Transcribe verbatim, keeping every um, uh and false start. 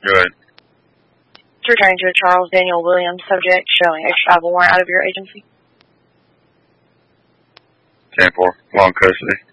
Go ahead. It's returning to a Charles Daniel Williams subject showing a travel warrant out of your agency. ten four, long custody.